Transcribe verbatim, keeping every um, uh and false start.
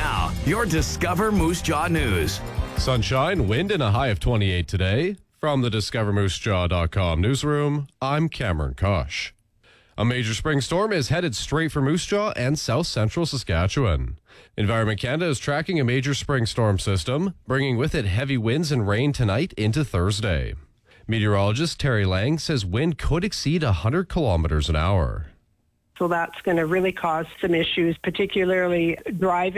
Now, your Discover Moose Jaw News. Sunshine, wind, and a high of twenty-eight today. From the discover moose jaw dot com newsroom, I'm Cameron Kosh. A major spring storm is headed straight for Moose Jaw and south central Saskatchewan. Environment Canada is tracking a major spring storm system, bringing with it heavy winds and rain tonight into Thursday. Meteorologist Terry Lang says wind could exceed one hundred kilometers an hour. So that's going to really cause some issues, particularly driving.